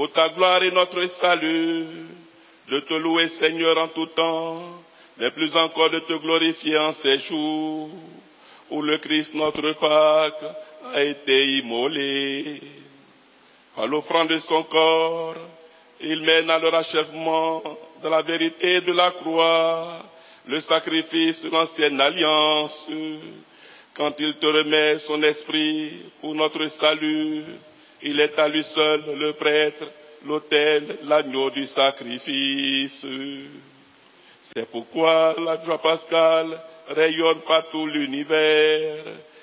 pour ta gloire et notre salut, de te louer Seigneur en tout temps, mais plus encore de te glorifier en ces jours où le Christ notre Pâque a été immolé. Par l'offrande de son corps, il mène à leur achèvement dans la vérité de la croix le sacrifice de l'ancienne alliance. Quand il te remet son esprit pour notre salut, il est à lui seul le prêtre, l'autel, l'agneau du sacrifice. C'est pourquoi la joie pascale rayonne par tout l'univers